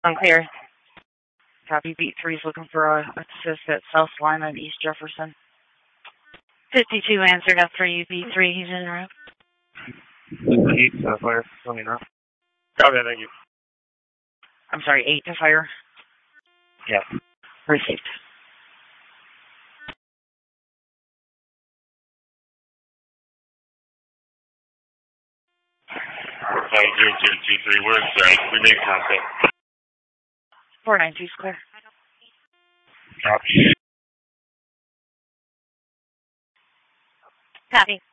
Unclear. Copy. Beat 3 is looking for assist at South Line on East Jefferson. 52 answered after you. Beat 3, he's en route. 8 to fire. Coming up. Copy, thank you. I'm sorry, 8 to fire. Yeah. Received. 5023, we're inside. We made contact. 492 square. Copy. Copy.